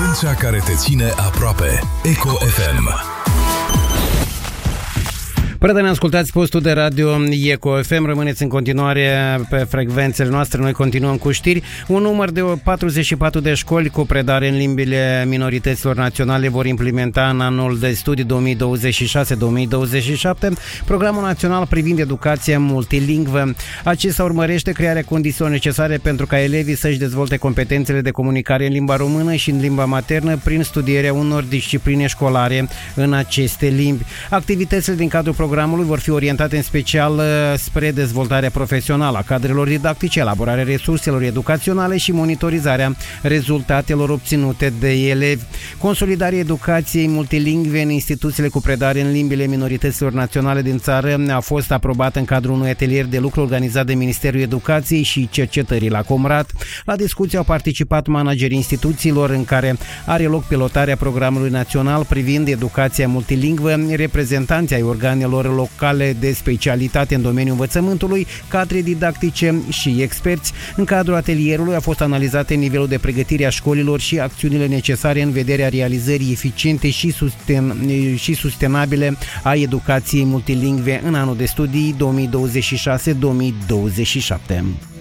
Frecvența care te ține aproape. Eco FM. Prieteni, ascultați postul de radio Eco FM, rămâneți în continuare pe frecvențele noastre, noi continuăm cu știri. Un număr de 44 de școli cu predare în limbile minorităților naționale vor implementa în anul de studii 2026-2027 Programul Național privind educația multilingvă. Acesta urmărește crearea condițiilor necesare pentru ca elevii să-și dezvolte competențele de comunicare în limba română și în limba maternă prin studierea unor discipline școlare în aceste limbi. Activitățile din cadrul programului vor fi orientate în special spre dezvoltarea profesională a cadrelor didactice, elaborarea resurselor educaționale și monitorizarea rezultatelor obținute de elevi. Consolidarea educației multilingve în instituțiile cu predare în limbile minorităților naționale din țară a fost aprobată în cadrul unui atelier de lucru organizat de Ministerul Educației și Cercetării la Comrat. La discuție au participat managerii instituțiilor în care are loc pilotarea programului național privind educația multilingvă, reprezentanții ai organelor locale de specialitate în domeniul învățământului, cadre didactice și experți. În cadrul atelierului a fost analizat nivelul de pregătire a școlilor și acțiunile necesare în vederea realizării eficiente și sustenabile a educației multilingve în anul de studii 2026-2027.